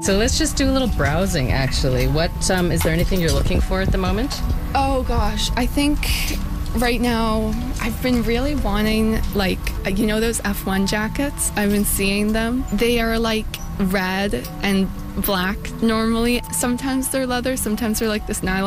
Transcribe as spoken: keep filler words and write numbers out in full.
So let's just do a little browsing, actually. What, um, is there anything you're looking for at the moment? Oh gosh, I think right now I've been really wanting, like, you know those F one jackets? I've been seeing them. They are like red and black normally. Sometimes they're leather, sometimes they're like this nylon.